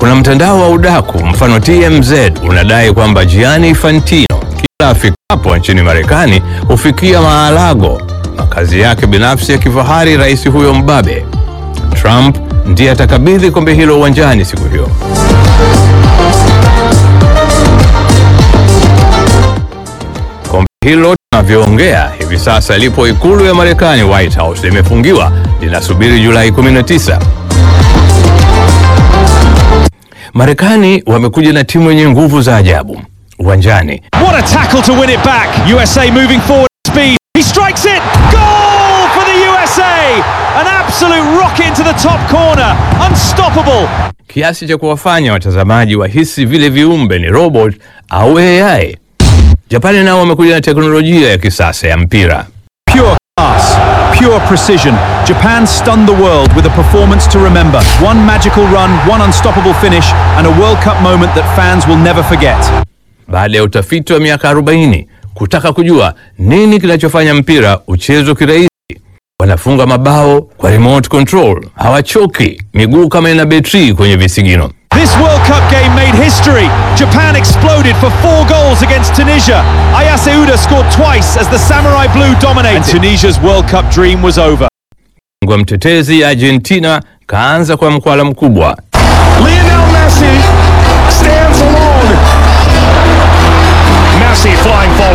Kuna mtandao wa udaku mfano TMZ unadai kwamba Gianni Infantino kila afikapo nchini Marekani hufikia Mar-a-Lago, makazi yake binafsi ya kifahari rais huyo mbabe. Trump ndiye atakabidhi kombe hilo uwanjani siku hiyo. Kombe hilo tunavyoongea hivi sasa lipo ikulu ya Marekani, White House, limefungiwa, linasubiri Julai 19. Marekani wamekuja na timu yenye nguvu za ajabu uwanjani. What a tackle to win it back. USA moving forward speed. He strikes it. Goal for the USA. An absolute rocket into the top corner. Unstoppable. Kiasi cha kuwafanya watazamaji wahisi vile viumbe ni robot au AI. Japani nao wamekuja na teknolojia ya kisasa ya mpira. Pure class, pure precision. Japan stunned the world with a performance to remember. One magical run, one unstoppable finish, and a World Cup moment that fans will never forget. Baada ya utafiti wa miaka 40 kutaka kujua nini kinachofanya mpira uchezwe kirahisi, wanafunga mabao kwa remote control, hawachoki, miguu kama ina betri kwenye visigino. This World Cup game made history. Japan exploded for 4 goals against Tunisia. Ayase Uda scored twice as the Samurai Blue dominated. And Tunisia's World Cup dream was over. Kwa mtetezi Argentina kaanza kwa mkwala mkubwa. Lionel Messi stands alone. Messi flying forward.